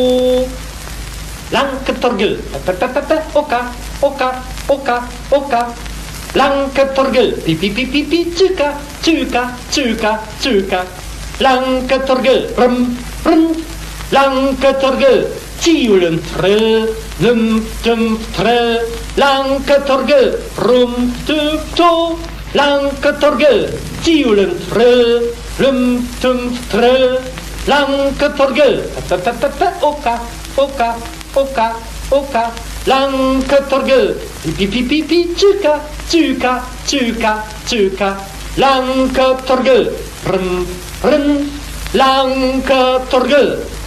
Lanketorgel, oka, oka, oka, oka. Lanketorgel, pipi, pipi, pipi, tjuka, tjuka, tjuka, tjuka. Lanketorgel, rum, rum. Lanketorgel, tjulen, tril, lum, tum, tril. Lanketorgel, rum, tum, to. Lanketorgel, tjulen, tril, lum, tum, tril. Lanketorgel, oka, oka, oka, oka. Lanketorgel, pipi, pipi, pipi, tjuka, tjuka, tjuka, tjuka. Lanketorgel, run, run. Lanketorgel.